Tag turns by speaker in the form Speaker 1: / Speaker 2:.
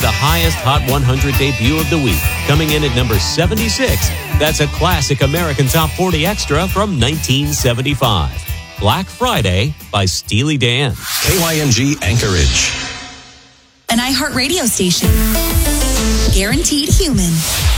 Speaker 1: the highest Hot 100 debut of the week. Coming in at number 76, that's a classic American Top 40 extra from 1975. Black Friday by Steely Dan.
Speaker 2: KYMG Anchorage.
Speaker 3: An iHeartRadio station. Guaranteed human.